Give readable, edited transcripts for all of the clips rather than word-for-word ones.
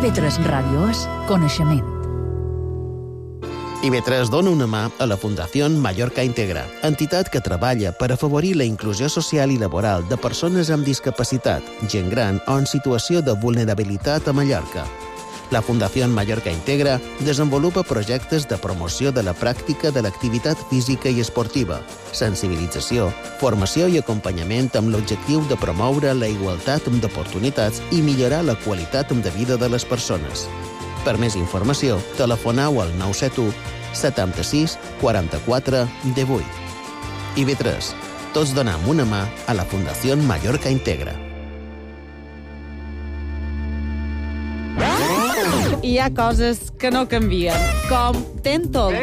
IB3 Ràdio és coneixement. IB3 dona una mà a la Fundació Mallorca Integra, entitat que treballa per afavorir la inclusió social i laboral de persones amb discapacitat, gent gran o en situació de vulnerabilitat a Mallorca. La Fundació Mallorca Integra desenvolupa projectes de promoció de la pràctica de l'activitat física i esportiva, sensibilització, formació i acompanyament amb l'objectiu de promoure la igualtat d'oportunitats i millorar la qualitat de vida de les persones. Per més informació, telefoneu al 971 76 44 18. IB3. Tots donem una mà a la Fundació Mallorca Integra. Hi ha coses que no canvien, com Tentol.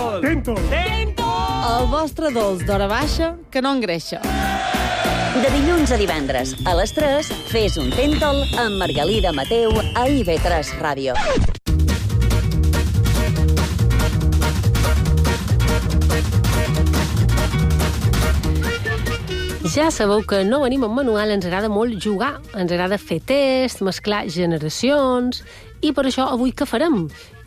El vostre dolç d'hora baixa que no engreixa. De dilluns a divendres, a les 3, fes un Tentol amb Margalida Mateu a IB3 Ràdio. Ja sabeu que no venim en manual, ens agrada molt jugar, ens agrada fer tests, mesclar generacions, i per això avui què farem?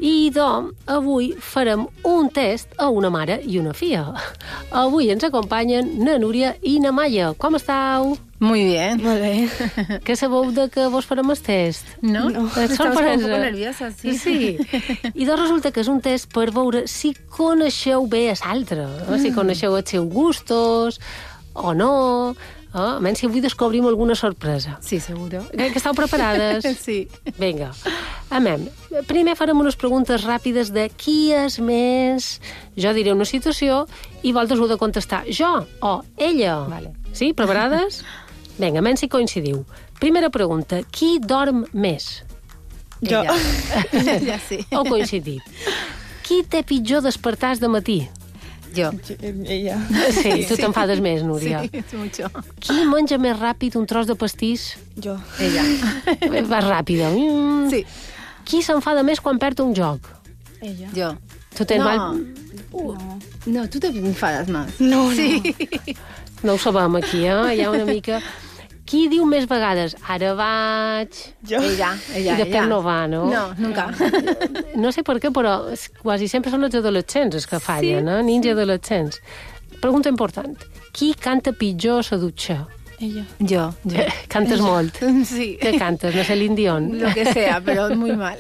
Avui farem un test a una mare i una filla. Avui ens acompanyen na Núria i na Maia. Com estàu? Muy bien. Molt bé. Què sabeu de que vos farem el test? No, Estamos un poco nerviosas, sí. Sí. I doncs resulta que és un test per veure si coneixeu bé a l'altre, si coneixeu els seus gustos o no. A menys si avui descobrim alguna sorpresa. Sí, seguro. Que estàu preparades? Sí. Vinga. Amem. Primer farem unes preguntes ràpides de qui és més... Jo diré una situació i vosaltres heu de contestar jo o ella. Vale. Sí? Preparades? Vinga, amem si coincidiu. Primera pregunta. Qui dorm més? Jo. Ja sí. Heu coincidit. Qui té pitjor despertars de matí? Jo. Ella. Sí, tu t'enfades més, Núria. Sí, es mucho. Qui menja més ràpid un tros de pastís? Jo. Ella. Vas ràpida. Sí. Qui s'enfada més quan perd un joc? Ella. Jo. Tu tens No. mal... No, tú te enfadas más. No, Sí. No ho sabem aquí, Hi ha una mica... Qui diu més vegades, ara vaig... Jo. Ella. I després no va, no? No, nunca. No sé per què, però quasi sempre són els adolescents els que fallen, Nins i adolescents. Pregunta important. Qui canta pitjor a la dutxa? Ella. Yo. Cantes molt. Sí. Què cantes? No sé, l'Indion. Lo que sea, pero muy mal.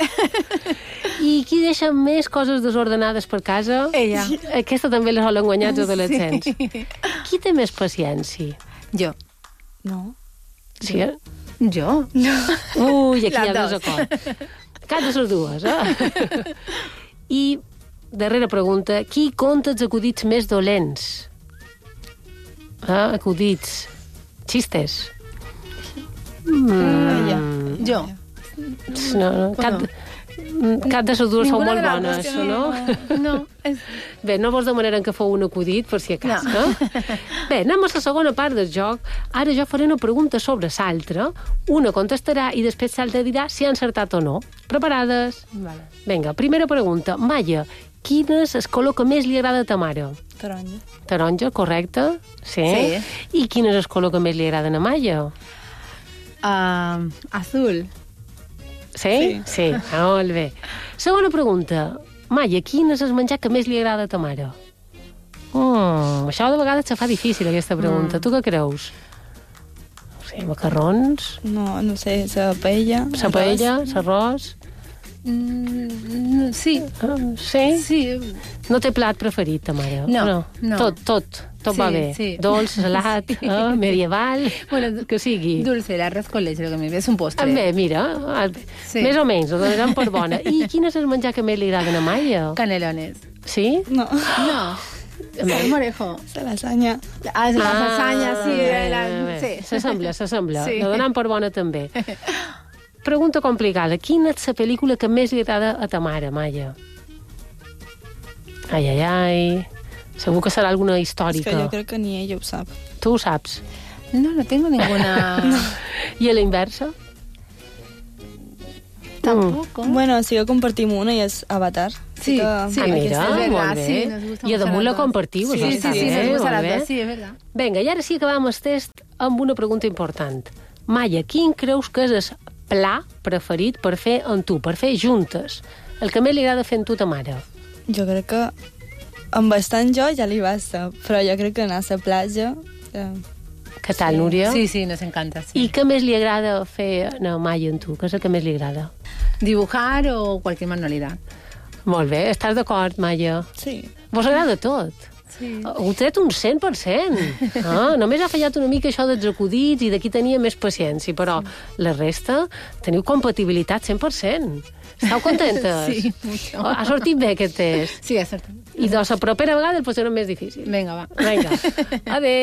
I qui deixa més coses desordenades per casa? Ella. Aquesta també la solen guanyar els adolescents. Sí. Qui té més paciència? Yo. No. Sí? Yo. Ui, aquí hi ha Les dos. desacord. Cap de les dues, I darrera pregunta. Qui conta els acudits més dolents? Acudits. Xistes. Ella. Yo. No, cap de les dues són molt Ninguna de bones, las dos. no? No. Es... Bé, no vos demanarem que feu un acudit, per si acas, no? Bé, anem a la segona part del joc. Ara jo faré una pregunta sobre l'altra, una contestarà i després l'altra dirà si ha encertat o no. Preparades? Vale. Vinga, primera pregunta. Maia, quin és el color que més li agrada a ta mare? Taronja. Taronja, correcte? Sí. Sí. I quin és el color que més li agrada a Maia? Azul. Sí? Sí. Molt bé. Segona pregunta. Maia, quin és el menjar que més li agrada a ta mare? Això de vegades se fa difícil, aquesta pregunta. Tu què creus? No sé, macarrons? No sé, la paella. La paella? L'arròs? Sí. Sí? Sí. No té plat preferit, ta mare? No. Tot Sí, va bé. sí. Dolç, salat, medieval, Bueno, que sigui. Dulce, el arroz con leche, lo que me ve es un postre. També, mira, Sí. més o menys, ho donarem per bona. I quin és el menjar que més li agrada a Maia? Canelones. Sí? No. No. El morejo. La lasanya. Ah, es la lasaña, sí. Bé. Sí. S'assembla. Sí. La donem per bona, també. Pregunta complicada. Quina és la pel·lícula que més li agrada a ta mare, Maia? Ai. Segur que serà alguna És històrica. que jo crec que ni ella ho sap. Tu ho saps. No tengo ninguna... I a la inversa? Tampoco. Bueno, sí que compartim una i és Avatar. Sí, Ah, mira, es verdad, molt bé. sí, nos gusta I a mucho damunt la las dos. compartiu, Sí, això sí, està sí, bé, nos gusta molt las bé. dos, sí, es verdad. Vinga, i ara sí acabam el test amb una pregunta important. Maia, quin creus que és el pla preferit per fer amb tu, per fer juntes? El que més li agrada fer amb tu ta mare? Jo crec que amb bastant jo ja li basta, però jo crec que anar a la platja... Què tal, Núria? Sí, nos encanta. Sí. I què més li agrada fer a Maya amb tu? Què és el que més li agrada? Dibujar o cualquier manualidad. Molt bé, estàs d'acord, Maya? Sí. Vos agrada tot? Sí. Ho tret un 100%. Només ha fallat una mica això dels acudits i d'aquí tenia més paciència, però la resta teniu compatibilitat 100%. Esteu contentes? Sí, mucho. Ha sortit bé aquest test? Sí, ha sortit. I doncs la propera vegada el posarem més difícil. Vinga, va. Vinga. Adéu.